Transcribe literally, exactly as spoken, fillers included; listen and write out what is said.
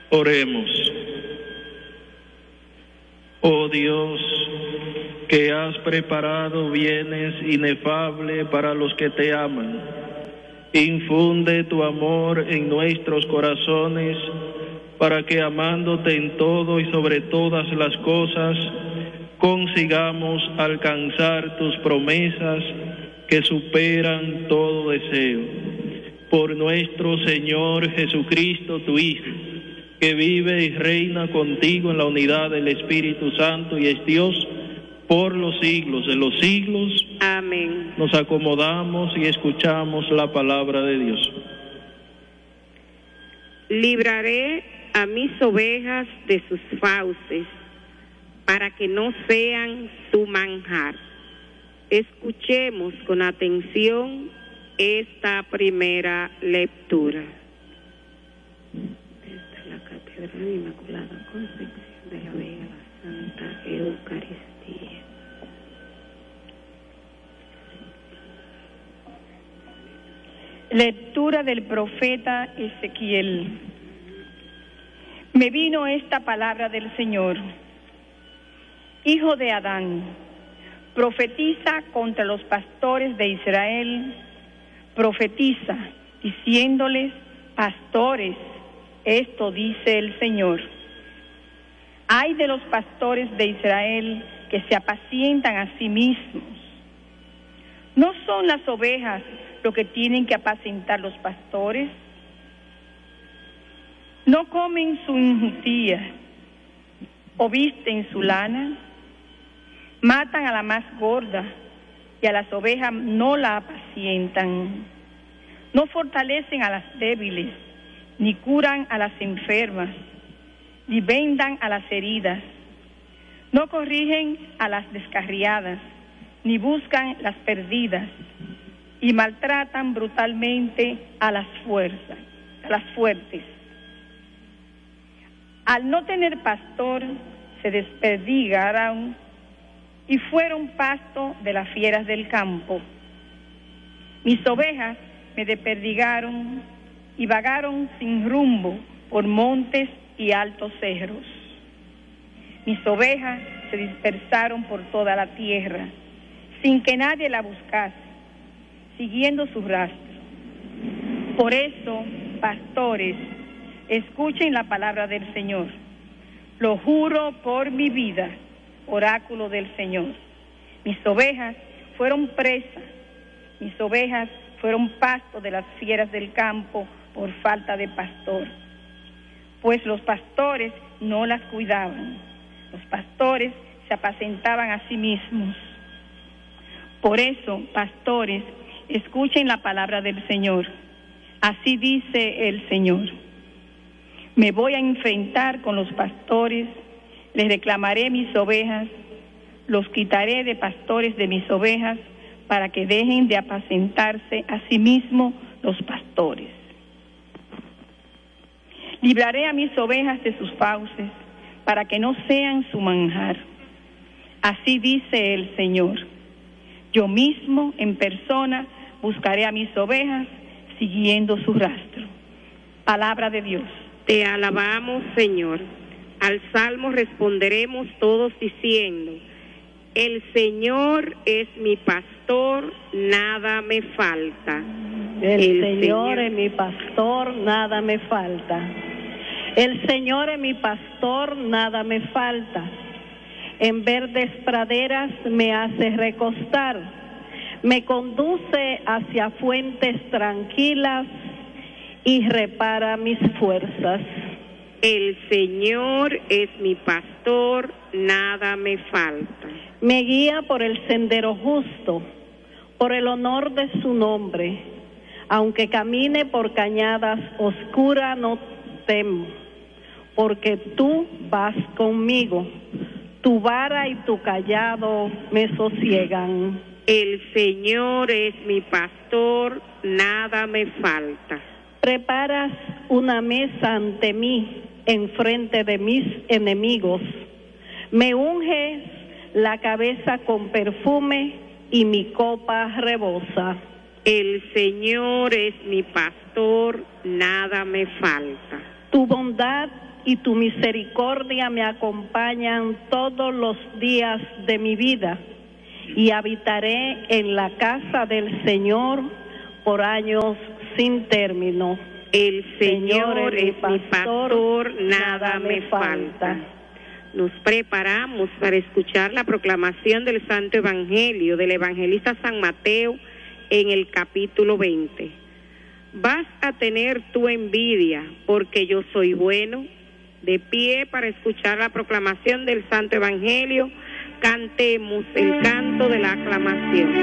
Oremos. Oh Dios, que has preparado bienes inefables para los que te aman, infunde tu amor en nuestros corazones, para que amándote en todo y sobre todas las cosas, consigamos alcanzar tus promesas que superan todo deseo. Por nuestro Señor Jesucristo, tu Hijo, que vive y reina contigo en la unidad del Espíritu Santo y es Dios por los siglos de los siglos. Amén. Nos acomodamos y escuchamos la palabra de Dios. Libraré a mis ovejas de sus fauces, para que no sean su manjar. Escuchemos con atención esta primera lectura. Desde la Catedral Inmaculada Concepción de la Vega, la Santa Eucaristía. Lectura del profeta Ezequiel. Me vino esta palabra del Señor. Hijo de Adán, profetiza contra los pastores de Israel, profetiza diciéndoles: pastores, esto dice el Señor. Ay de los pastores de Israel que se apacientan a sí mismos. ¿No son las ovejas lo que tienen que apacentar los pastores? ¿No comen su injustía o visten su lana? Matan a la más gorda y a las ovejas no la apacientan. No fortalecen a las débiles, ni curan a las enfermas, ni vendan a las heridas. No corrigen a las descarriadas, ni buscan las perdidas, y maltratan brutalmente a las fuerzas, a las fuertes. Al no tener pastor, se desperdigaron y fueron pasto de las fieras del campo. Mis ovejas me desperdigaron y vagaron sin rumbo por montes y altos cerros. Mis ovejas se dispersaron por toda la tierra, sin que nadie la buscase, siguiendo su rastro. Por eso, pastores, escuchen la palabra del Señor. Lo juro por mi vida, oráculo del Señor. Mis ovejas fueron presas, mis ovejas fueron pasto de las fieras del campo por falta de pastor. Pues los pastores no las cuidaban, los pastores se apacentaban a sí mismos. Por eso, pastores, escuchen la palabra del Señor. Así dice el Señor: me voy a enfrentar con los pastores, les reclamaré mis ovejas, los quitaré de pastores de mis ovejas, para que dejen de apacentarse a sí mismos los pastores. Libraré a mis ovejas de sus fauces, para que no sean su manjar. Así dice el Señor: yo mismo, en persona, buscaré a mis ovejas, siguiendo su rastro. Palabra de Dios. Te alabamos, Señor. Al salmo responderemos todos diciendo: el Señor es mi pastor, nada me falta. El, el Señor, Señor es mi pastor, nada me falta. El Señor es mi pastor, nada me falta. En verdes praderas me hace recostar, me conduce hacia fuentes tranquilas y repara mis fuerzas. El Señor es mi pastor, nada me falta. Me guía por el sendero justo, por el honor de su nombre. Aunque camine por cañadas oscuras, no temo, porque tú vas conmigo. Tu vara y tu cayado me sosiegan. El Señor es mi pastor, nada me falta. Preparas una mesa ante mí, enfrente de mis enemigos. Me unges la cabeza con perfume y mi copa rebosa. El Señor es mi pastor, nada me falta. Tu bondad y tu misericordia me acompañan todos los días de mi vida, y habitaré en la casa del Señor por años sin término. El Señor es mi pastor, pastor, nada me falta. Nos preparamos para escuchar la proclamación del Santo Evangelio del evangelista San Mateo en el capítulo veinte. Vas a tener tu envidia porque yo soy bueno. De pie para escuchar la proclamación del Santo Evangelio, cantemos el canto de la aclamación.